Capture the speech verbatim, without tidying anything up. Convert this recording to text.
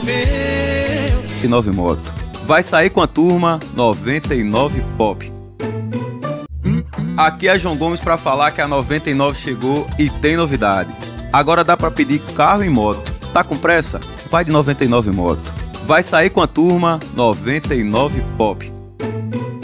noventa e nove Moto. Vai sair com a turma noventa e nove Pop. Aqui é João Gomes para falar que a noventa e nove chegou e tem novidade. Agora dá para pedir carro e moto. Tá com pressa? Vai de noventa e nove Moto. Vai sair com a turma noventa e nove Pop.